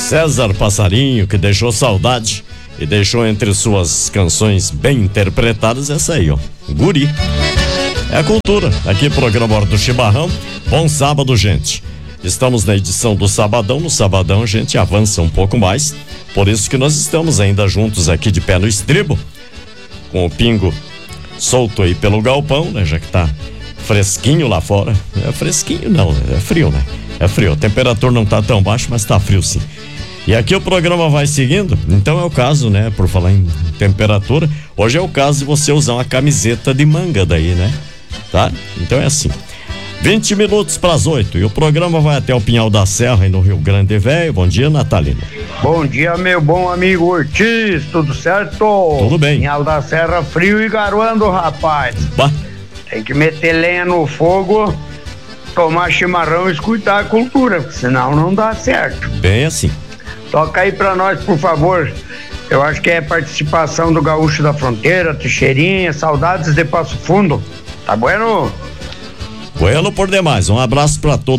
César Passarinho, que deixou saudade e deixou entre suas canções bem interpretadas essa aí, ó, Guri. É a cultura, aqui programa Hora do Chimarrão. Bom sábado, gente. Estamos na edição do Sabadão. No Sabadão a gente avança um pouco mais, por isso que nós estamos ainda juntos aqui de pé no estribo, com o pingo solto aí pelo galpão, né? Já que tá fresquinho lá fora. É fresquinho não, é frio, né? É frio, a temperatura não tá tão baixa, mas tá frio sim. E aqui o programa vai seguindo, então é o caso, né? Por falar em temperatura, hoje é o caso de você usar uma camiseta de manga daí, né? Tá? Então é assim. 20 minutos para as 8 e o programa vai até o Pinhal da Serra e no Rio Grande Velho. Bom dia, Natalino. Bom dia, meu bom amigo Ortiz, tudo certo? Tudo bem. Pinhal da Serra frio e garoando, rapaz. Bah. Tem que meter lenha no fogo, tomar chimarrão e escutar a cultura, porque senão não dá certo. Bem assim. Toca aí pra nós, por favor. Eu acho que é participação do Gaúcho da Fronteira, Teixeirinha, saudades de Passo Fundo. Tá bueno? Bueno por demais. Um abraço pra todos.